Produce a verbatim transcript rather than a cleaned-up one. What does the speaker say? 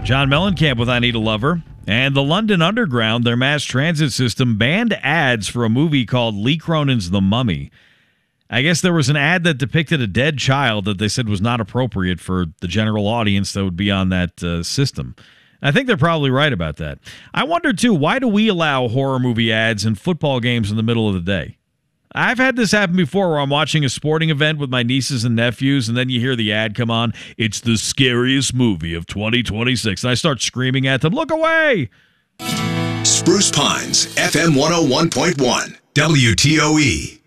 John Mellencamp with I Need a Lover. And the London Underground, their mass transit system, banned ads for a movie called Lee Cronin's The Mummy. I guess there was an ad that depicted a dead child that they said was not appropriate for the general audience that would be on that uh, system. I think they're probably right about that. I wonder, too, why do we allow horror movie ads in football games in the middle of the day? I've had this happen before where I'm watching a sporting event with my nieces and nephews, and then you hear the ad come on. It's the scariest movie of twenty twenty-six. And I start screaming at them, look away! Spruce Pines, F M one oh one point one, W T O E.